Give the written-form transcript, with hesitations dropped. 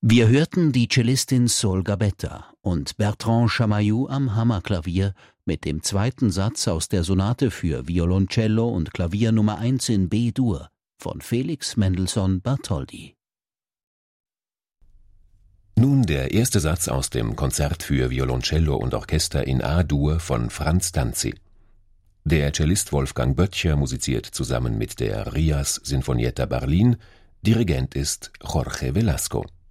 Wir hörten die Cellistin Sol Gabetta und Bertrand Chamayou am Hammerklavier mit dem zweiten Satz aus der Sonate für Violoncello und Klavier Nummer 1 in B-Dur von Felix Mendelssohn Bartholdy. Nun der erste Satz aus dem Konzert für Violoncello und Orchester in A-Dur von Franz Tanzi. Der Cellist Wolfgang Böttcher musiziert zusammen mit der Rias Sinfonietta Berlin, Dirigent ist Jorge Velasco.